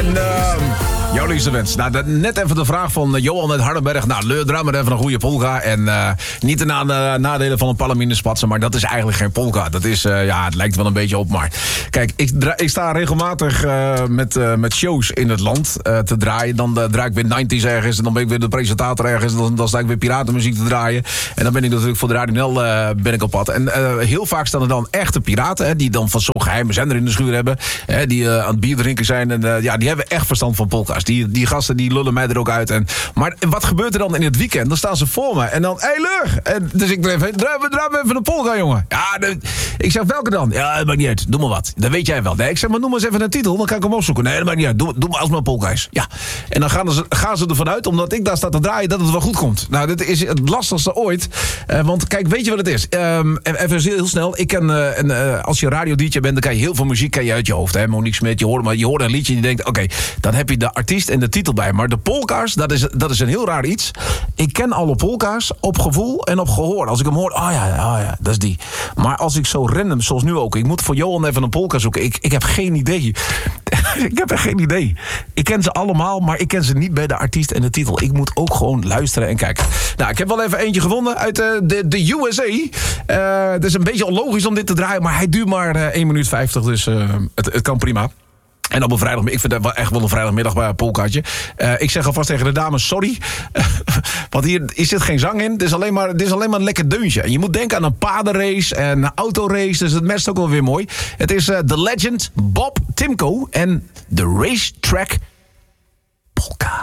En jouw liefste wens. Nou, net even de vraag van Johan uit Hardenberg. Nou, draai maar even een goede polka. En niet de nadelen van een Palomino spatsen, maar dat is eigenlijk geen polka. Dat is, het lijkt wel een beetje op, maar... Kijk, ik sta regelmatig met shows in het land te draaien. Dan draai ik weer 90's ergens. En dan ben ik weer de presentator ergens. En dan sta ik weer piratenmuziek te draaien. En dan ben ik natuurlijk voor de Radio NL ben ik op pad. En heel vaak staan er dan echte piraten, hè, die dan van zo'n geheime zender in de schuur hebben. Hè, die aan het bier drinken zijn. En die hebben echt verstand van polka's. Die gasten die lullen mij er ook uit. Maar wat gebeurt er dan in het weekend? Dan staan ze voor me. En dan, hé Leur! En dus ik draai even een polka, jongen. Ja, ik zeg, welke dan? Ja, dat maakt niet uit. Doe maar wat. Dat weet jij wel. Nee, ik zeg, maar noem maar eens even een titel. Dan kan ik hem opzoeken. Nee, dat maakt niet uit. Doe maar als mijn polka is. Ja. En dan gaan ze ervan uit, omdat ik daar sta te draaien, dat het wel goed komt. Nou, dit is het lastigste ooit. Want kijk, weet je wat het is? Even heel snel. Ik ken, als je radio-dj bent, dan kan je heel veel muziek uit je hoofd. Hè? Monique Smit, je hoort een liedje en je denkt, oké, dan heb je de artiest en de titel bij. Maar de polka's, dat is een heel raar iets. Ik ken alle polka's op gevoel en op gehoor. Als ik hem hoor, oh ja, dat is die. Maar als ik zo random, zoals nu ook, ik moet voor Johan even een polka zoeken. Ik heb geen idee. Ik heb echt geen idee. Ik ken ze allemaal, maar ik ken ze niet bij de artiest en de titel. Ik moet ook gewoon luisteren en kijken. Nou, ik heb wel even eentje gevonden uit de USA. Het is een beetje onlogisch om dit te draaien, maar hij duurt maar 1 minuut 50, dus het kan prima. En op een vrijdag, ik vind dat echt wel een vrijdagmiddag bij een polkaatje. Ik zeg alvast tegen de dames, sorry. Want hier zit geen zang in. Het is alleen maar een lekker deuntje. En je moet denken aan een paardenrace en een autorace. Dus het matcht ook wel weer mooi. Het is The Legend Bob Timko en de Racetrack Polka.